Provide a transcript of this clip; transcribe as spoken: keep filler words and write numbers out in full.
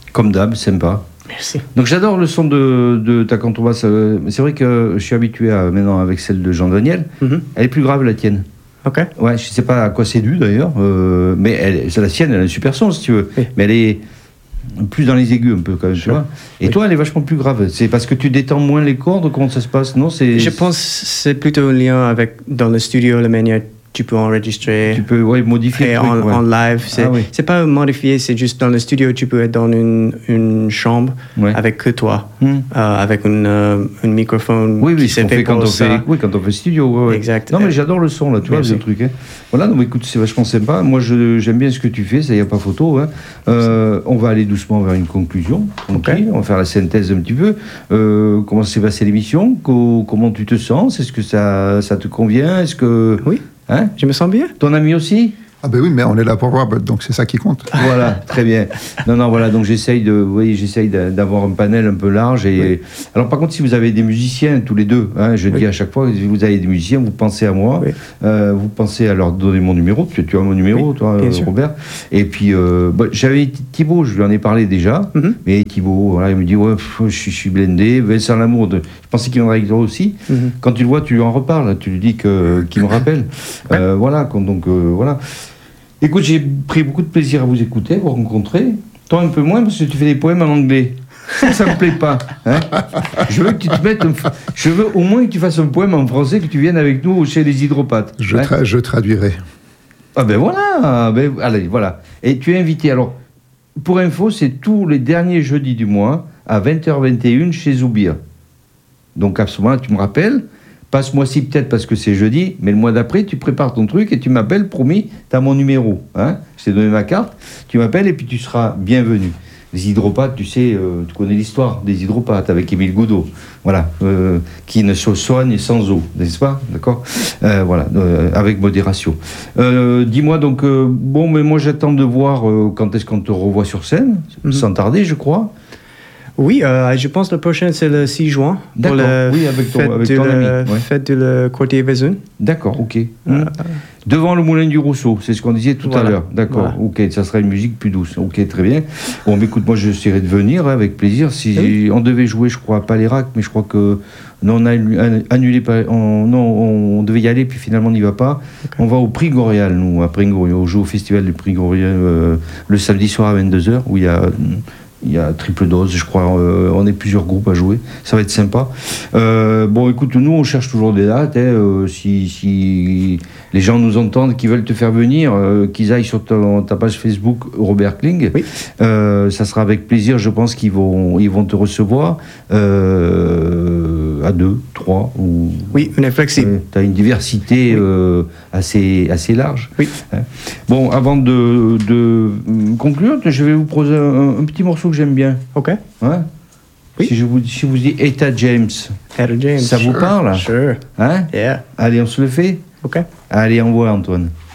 Comme d'hab, sympa. Merci. Donc j'adore le son de, de ta contrebasse. C'est vrai que je suis habitué à, maintenant avec celle de Jean Daniel. Mm-hmm. Elle est plus grave, la tienne. Ok. Ouais, je sais pas à quoi c'est dû d'ailleurs, euh, mais elle, c'est la sienne, elle a un super son si tu veux. Oui. Mais elle est plus dans les aigus un peu quand même, tu vois. Et oui. Toi, elle est vachement plus grave. C'est parce que tu détends moins les cordes. Comment ça se passe? Non, c'est. Je pense que c'est plutôt un lien avec dans le studio, la manière tu peux enregistrer. Tu peux ouais, modifier. Et truc, en, ouais. en live, c'est ah, oui. c'est pas modifié, c'est juste dans le studio, tu peux être dans une, une chambre ouais. avec que toi, mmh. euh, avec une, euh, un microphone. Oui, oui, qui s'est fait, fait quand pour on ça. fait, oui, quand on fait studio. Ouais, ouais. Exact. Non, mais j'adore le son là, tu Merci. vois, ce truc. Hein. Voilà, donc écoute, c'est vachement sympa. Moi, je, j'aime bien ce que tu fais, ça y a pas photo. Hein. Euh, on va aller doucement vers une conclusion. Okay. Okay. On va faire la synthèse un petit peu. Euh, comment s'est passée l'émission? Comment tu te sens? Est-ce que ça, ça te convient? Est-ce que oui. Hein? Je me sens bien. Ton ami aussi? Ah ben oui, mais on est là pour Robert, donc c'est ça qui compte. Voilà, très bien. Non, non, voilà, donc j'essaye de, vous voyez, j'essaye d'avoir un panel un peu large. Et oui. Alors par contre, si vous avez des musiciens tous les deux, hein, je oui. dis à chaque fois, si vous avez des musiciens, vous pensez à moi, oui. euh, vous pensez à leur donner mon numéro. Tu, tu as mon numéro, oui, toi, euh, Robert. Et puis euh, bah, j'avais Thibaut, je lui en ai parlé déjà, mm-hmm. mais Thibaut, voilà, il me dit ouais, pff, je, je suis blindé. Vincent Lamour, de, je pensais qu'il viendrait avec toi aussi. Mm-hmm. Quand tu le vois, tu lui en reparles, tu lui dis que qu'il me rappelle. euh, voilà, donc euh, voilà. Écoute, j'ai pris beaucoup de plaisir à vous écouter, à vous rencontrer. Toi, un peu moins, parce que tu fais des poèmes en anglais. Ça, ça me plaît pas. Hein. Je veux que tu te mettes... Un... Je veux au moins que tu fasses un poème en français, que tu viennes avec nous chez les hydropathes. Je, hein. tra- je traduirai. Ah ben voilà. Ben, allez, voilà. Et tu es invité. Alors, pour info, c'est tous les derniers jeudis du mois, à vingt heures vingt et une, chez Zoubir. Donc, à ce moment-là, tu me rappelles... Pas ce mois-ci peut-être parce que c'est jeudi, mais le mois d'après, tu prépares ton truc et tu m'appelles, promis, tu as mon numéro. Hein, je t'ai donné ma carte, tu m'appelles et puis tu seras bienvenu. Les hydropathes, tu sais, euh, tu connais l'histoire des hydropathes avec Émile Goudot, voilà, euh, qui ne se soignent sans eau, n'est-ce pas? D'accord euh, Voilà, euh, avec modération. Euh, dis-moi donc, euh, bon, mais moi j'attends de voir euh, quand est-ce qu'on te revoit sur scène, mm-hmm. sans tarder, je crois. Oui, euh, je pense que le prochain, c'est le six juin. D'accord, pour la oui, avec ton, avec ton le, ami. Ouais. Fête de le quartier Vezin. D'accord, ok. Euh, mmh. Devant le Moulin du Rousseau, c'est ce qu'on disait tout voilà, à l'heure. D'accord, voilà. Ok, ça sera une musique plus douce. Ok, très bien. Bon, mais écoute, moi, j'essaierai de venir hein, avec plaisir. Si oui. On devait jouer, je crois, à Palérac, mais je crois que non, on a annulé, on, non, on devait y aller, puis finalement, on n'y va pas. Okay. On va au Prix Goréal, nous, à Pringorial. On joue au festival du Prix Goréal euh, le samedi soir à vingt-deux heures, où il y a... Il y a triple dose, je crois. Euh, on est plusieurs groupes à jouer. Ça va être sympa. Euh, bon, écoute, nous, on cherche toujours des dates. Hein, euh, si, si les gens nous entendent, qui veulent te faire venir, euh, qu'ils aillent sur ta, ta page Facebook Robert Kling. Oui. Euh, ça sera avec plaisir. Je pense qu'ils vont, ils vont te recevoir euh, à deux, trois. Ou, oui, on est flexible. Euh, tu as une diversité oui. euh, assez, assez large. Oui. Hein. Bon, avant de, de conclure, je vais vous proposer un, un petit morceau que j'aime bien. Ok. Hein oui. Si je vous si vous dis Etta James, Etta James, ça sure, vous parle? Sure. Hein? Yeah. Allez, on se le fait? Ok. Allez, envoie Antoine.